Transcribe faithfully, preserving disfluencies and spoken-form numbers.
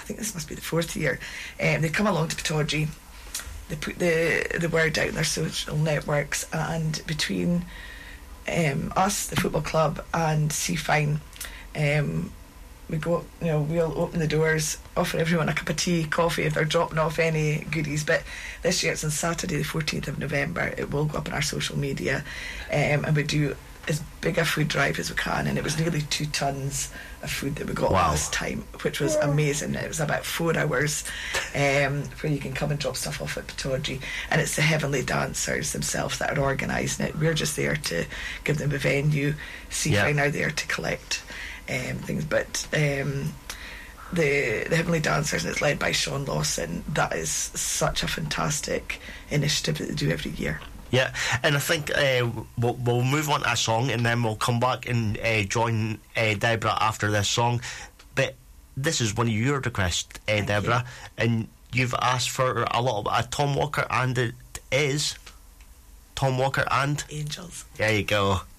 think this must be the fourth year. Um, they come along to Pittodrie. They put the the word out in their social networks, and between um, us, the football club, and Seafine, um, we go, you know, we'll open the doors, offer everyone a cup of tea, coffee if they're dropping off any goodies. But this year it's on Saturday the fourteenth of November. It will go up on our social media, um, and we do as big a food drive as we can, and it was nearly two tons of food that we got wow. last time, which was amazing. It was about four hours um, where you can come and drop stuff off at Pittodrie, and it's the Heavenly Dancers themselves that are organising it. We're just there to give them a venue. Seafine yeah. are there to collect um, things, but um, the the Heavenly Dancers, and it's led by Sean Lawson. That is such a fantastic initiative that they do every year. Yeah, and I think uh, we'll, we'll move on to a song, and then we'll come back and uh, join uh, Deborah after this song. But this is one of your requests, uh, Deborah, you. And you've asked for a lot of uh, Tom Walker, and it is Tom Walker and Angels. There you go.